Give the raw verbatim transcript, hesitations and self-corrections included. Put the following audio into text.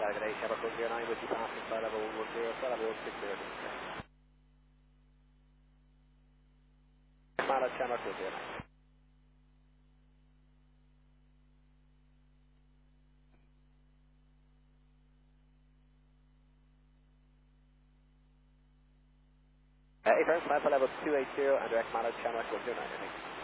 Target eight, Shamrock one zero nine, with you passing flight level one zero, flight level one six zero. Pilot Shamrock one zero nine. Uh, eight first, flight level two eight zero, and direct pilot Shamrock one zero nine.